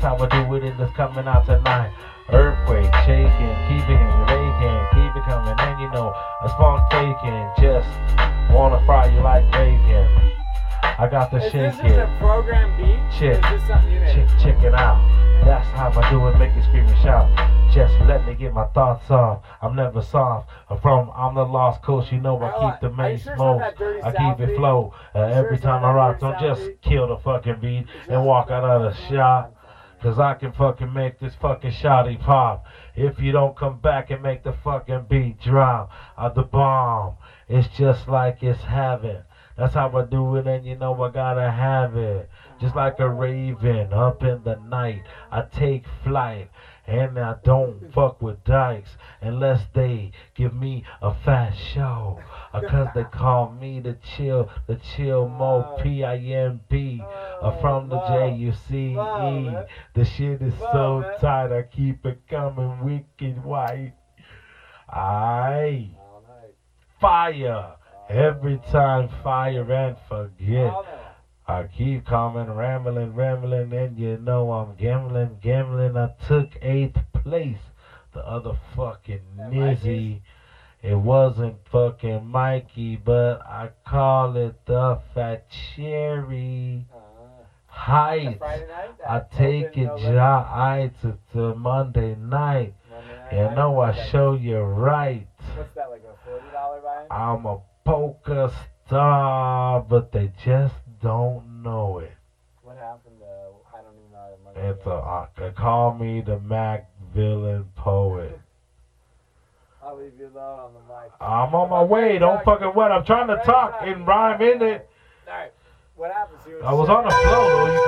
how I do it, and it's coming out tonight. Earthquake, shaking, keep it raking, keep it coming, and you know, a spunk faking, just wanna fry you like bacon. I got the Is shake this just a program beat? Check, Or is this something you made? check it out. That's how I do it, make you scream and shout. Just let me get my thoughts off. I'm never soft. I'm the lost coast, you know I keep the main smoke. I keep it flow. Every time I rock, don't just kill the fucking beat and walk out of the shot. Cause I can fucking make this fucking shotty pop. If you don't come back and make the fucking beat drop, the bomb. It's just like it's heaven. That's how I do it, and you know I gotta have it. Just like a raven up in the night, I take flight, and I don't fuck with dykes unless they give me a fat show. Cause they call me the chill mo P-I-M-P from the J-U-C-E. The shit is so tight, I keep it coming wicked white. Aye, fire. Every time fire and forget. I keep coming, rambling, and you know I'm gambling. I took 8th place. The other fucking Nizzy. It wasn't fucking Mikey, but I call it the Fat Cherry. Heights. I take it to Monday night. You know I show you right. What's that, like a $40 buy-in? I'm a poker star, but they just don't know it. What happened to, I don't even know how to It's they call me the Mac villain poet. I'll leave you alone on the mic. I'm on my way, don't fucking wet. I'm trying to talk and rhyme in it. Alright, what happens? I was on the flow though.